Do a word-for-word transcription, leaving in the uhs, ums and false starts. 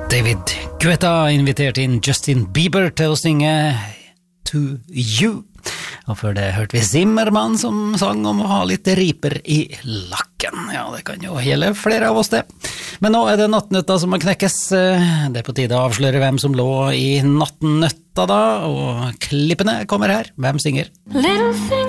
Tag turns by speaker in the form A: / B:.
A: David Guetta inviterte inn Justin Bieber til å synge To You. Og før det hørte vi Zimmermann som sang om å ha litt riper i lakken. Ja, det kan jo gjelde flere av oss det. Men nå er det nattnøtta som må knekkes. Det er på tide å avsløre hvem som lå i nattnøtta da, og klippene kommer her. Hvem synger?